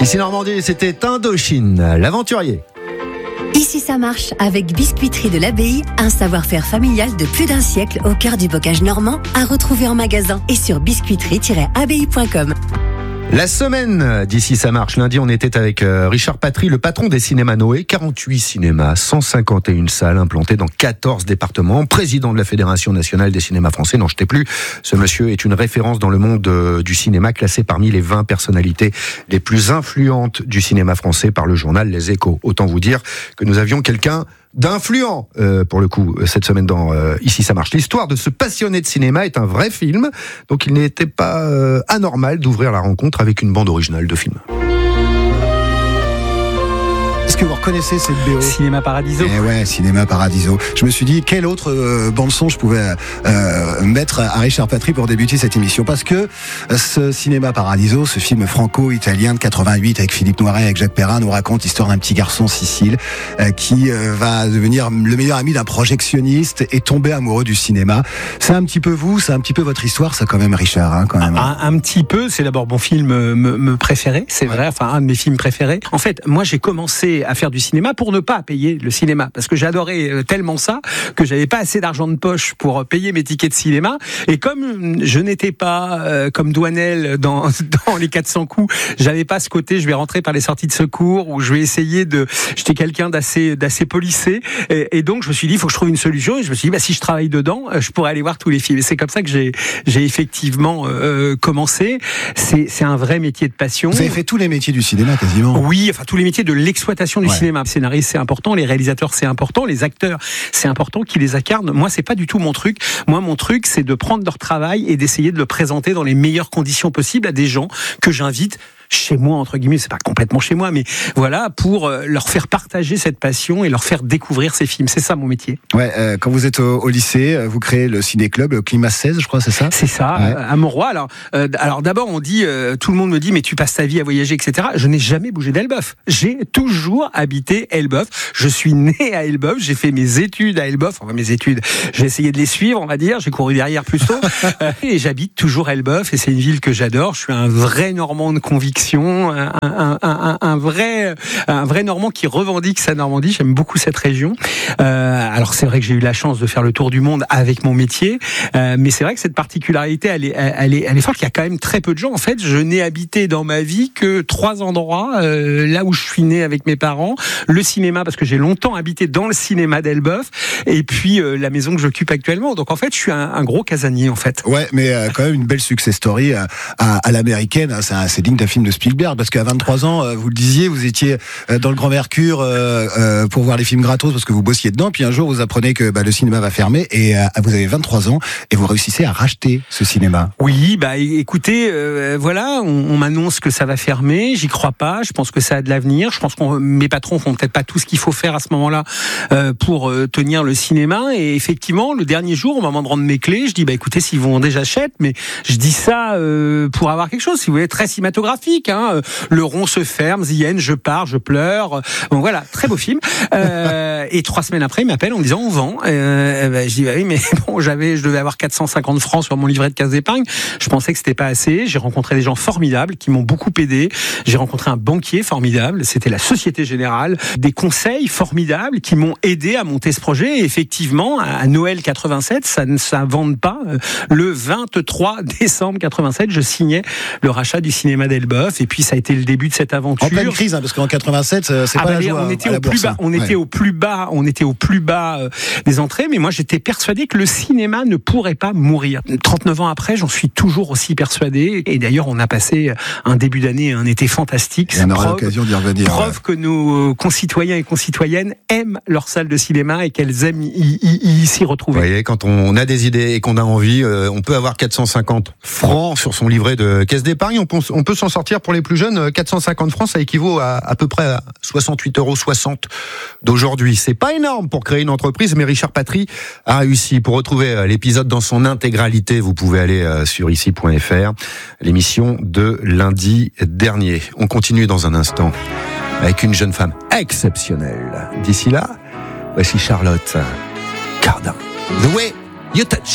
Ici Normandie, c'était Indochine, l'aventurier. Ici ça marche avec Biscuiterie de l'Abbaye, un savoir-faire familial de plus d'un siècle au cœur du bocage normand, à retrouver en magasin et sur biscuiterie-abbaye.com. La semaine d'ici ça marche. Lundi, on était avec Richard Patry, le patron des cinémas Noé. 48 cinémas, 151 salles implantées dans 14 départements. Président de la Fédération nationale des cinémas français. N'en jetez plus. Ce monsieur est une référence dans le monde du cinéma, classé parmi les 20 personnalités les plus influentes du cinéma français par le journal Les Échos. Autant vous dire que nous avions quelqu'un d'influent, pour le coup, cette semaine dans Ici ça marche. L'histoire de ce passionné de cinéma est un vrai film, donc il n'était pas anormal d'ouvrir la rencontre avec une bande originale de film. Est-ce que vous reconnaissez cette BO ? Cinéma Paradiso. Eh ouais, Cinéma Paradiso. Je me suis dit, quelle autre bande-son je pouvais mettre à Richard Patry pour débuter cette émission ? Parce que ce Cinéma Paradiso, ce film franco-italien de 88 avec Philippe Noiret, avec Jacques Perrin, nous raconte l'histoire d'un petit garçon, Sicile, qui va devenir le meilleur ami d'un projectionniste et tomber amoureux du cinéma. C'est un petit peu vous, c'est un petit peu votre histoire, ça quand même, Richard, hein, quand même. Un petit peu, c'est d'abord mon film me préféré, c'est vrai, enfin un de mes films préférés. En fait, moi j'ai commencé à faire du cinéma pour ne pas payer le cinéma, parce que j'adorais tellement ça que j'avais pas assez d'argent de poche pour payer mes tickets de cinéma, et comme je n'étais pas comme Douanel dans les 400 coups, j'avais pas ce côté je vais rentrer par les sorties de secours ou je vais essayer j'étais quelqu'un d'assez policé, et donc je me suis dit il faut que je trouve une solution, et je me suis dit si je travaille dedans, je pourrais aller voir tous les films, et c'est comme ça que j'ai effectivement commencé. C'est un vrai métier de passion. Vous avez fait tous les métiers du cinéma quasiment. Oui, enfin tous les métiers de l'exploitation du cinéma. Les scénaristes, c'est important, les réalisateurs, c'est important, les acteurs, c'est important qu'ils les incarnent. Moi, c'est pas du tout mon truc. Moi, mon truc, c'est de prendre leur travail et d'essayer de le présenter dans les meilleures conditions possibles à des gens que j'invite chez moi, entre guillemets, c'est pas complètement chez moi, mais voilà, pour leur faire partager cette passion et leur faire découvrir ces films. C'est ça mon métier. Ouais, quand vous êtes au lycée, vous créez le ciné-club, le Climat 16, je crois, c'est ça ? C'est ça, ouais. À Mauroy. Alors d'abord, on dit, tout le monde me dit, mais tu passes ta vie à voyager, etc. Je n'ai jamais bougé d'Elbeuf. J'ai toujours habité Elbeuf. Je suis né à Elbeuf, j'ai fait mes études à Elbeuf. Enfin, mes études, j'ai essayé de les suivre, on va dire. J'ai couru derrière plus tôt. Et j'habite toujours Elbeuf, et c'est une ville que j'adore. Je suis un vrai Normand de conviction. Un vrai Normand qui revendique sa Normandie. J'aime beaucoup cette région. Alors c'est vrai que j'ai eu la chance de faire le tour du monde avec mon métier, mais c'est vrai que cette particularité, elle est forte. Il y a quand même très peu de gens. En fait, je n'ai habité dans ma vie que 3 endroits. Là où je suis né avec mes parents, le cinéma parce que j'ai longtemps habité dans le cinéma d'Elbeuf, et puis la maison que j'occupe actuellement. Donc en fait, je suis un gros casanier en fait. Ouais, mais quand même une belle success story à l'américaine. C'est digne d'un film de Spielberg, parce qu'à 23 ans, vous le disiez, vous étiez dans le Grand Mercure pour voir les films gratos parce que vous bossiez dedans, puis un jour vous apprenez que le cinéma va fermer, et vous avez 23 ans et vous réussissez à racheter ce cinéma. Oui, écoutez, voilà, on m'annonce que ça va fermer, j'y crois pas, je pense que ça a de l'avenir, je pense que mes patrons font peut-être pas tout ce qu'il faut faire à ce moment-là pour tenir le cinéma, et effectivement, le dernier jour, au moment de rendre mes clés, je dis écoutez, s'ils vont déjà j'achète, mais je dis ça pour avoir quelque chose, si vous voulez, très cinématographique, hein. Le rond se ferme, The End, je pars, je pleure. Bon voilà, très beau film. Et 3 semaines après, il m'appelle en me disant on vend. Je dis oui, mais bon, je devais avoir 450 francs sur mon livret de caisse d'épargne. Je pensais que c'était pas assez. J'ai rencontré des gens formidables qui m'ont beaucoup aidé. J'ai rencontré un banquier formidable. C'était la Société Générale. Des conseils formidables qui m'ont aidé à monter ce projet. Et effectivement, à Noël 87, ça ne s'invente pas. Le 23 décembre 87, je signais le rachat du cinéma d'Elbeuf. Et puis ça a été le début de cette aventure. En pleine crise, parce qu'en 87, c'est pas la joie. On était au plus bas. On était au plus bas des entrées. Mais moi, j'étais persuadé que le cinéma ne pourrait pas mourir. 39 ans après, j'en suis toujours aussi persuadé. Et d'ailleurs, on a passé un début d'année, un été fantastique. On aura l'occasion d'y revenir. Preuve que nos concitoyens et concitoyennes aiment leur salle de cinéma et qu'elles aiment y s'y retrouver. Vous voyez, quand on a des idées et qu'on a envie, on peut avoir 450 francs sur son livret de caisse d'épargne. On peut s'en sortir pour les plus jeunes. 450 francs, ça équivaut à peu près à 68,60 € d'aujourd'hui. C'est pas énorme pour créer une entreprise, mais Richard Patry a réussi. Pour retrouver l'épisode dans son intégralité, vous pouvez aller sur ici.fr, l'émission de lundi dernier. On continue dans un instant avec une jeune femme exceptionnelle. D'ici là, voici Charlotte Cardin. The Way You Touch.